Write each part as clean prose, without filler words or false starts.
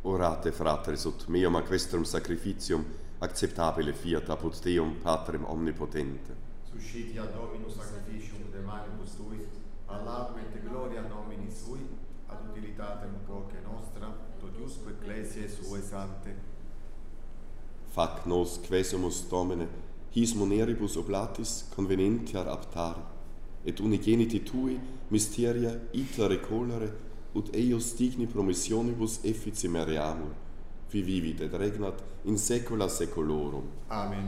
Orate, fratres, ut meum ac vestrum sacrificium acceptabile fiat apud Deum, Patrem omnipotente. Suscitia Dominus sacrificium de manibus Tui, ad laudem et gloria nomini Sui, ad utilitatem quoque nostra, totiusque ecclesiae Suae sante. Fac nos quesumus Domine, his muneribus oblatis convenientiar aptare, et unigeniti Tui mysteria ita recolere, ut eius digni promissionibus effici meriamur, qui vivit et regnat in saecula saeculorum. Amen.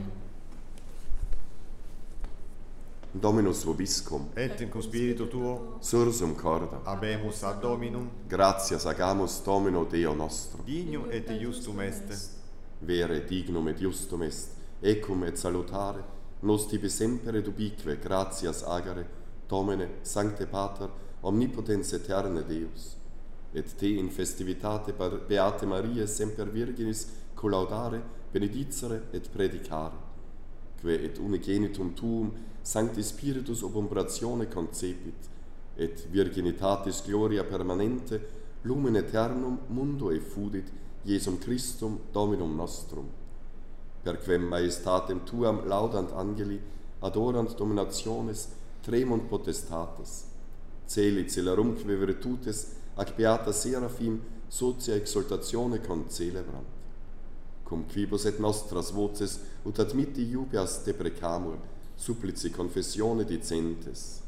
Dominus vobiscum, Et in cum spiritu Tuo, sursum corda, habemus ad Dominum, gratias agamus Domino Deo nostro. dignum et iustum est. Vere dignum et justum est, ecum et salutare, nos tibi semper et ubique gratias agere, Domine, Sancte Pater, omnipotens aeterne Deus, et te in festivitate Beate Mariae semper Virginis collaudare, benedicere et predicare, que et unigenitum Tuum Sancti Spiritus ob umbratione concepit, et virginitatis gloria permanente lumen aeternum mundo effudit Iesum Christum Dominum nostrum. Per quem maestatem Tuam laudant angeli, adorant dominationes, tremunt potestates. Celi celerumque virtutes, ac beata seraphim, socia exaltatione concelebrant. Cum quibus et nostras voces, ut admitti iubeas deprecamur, supplici confessione dicentes.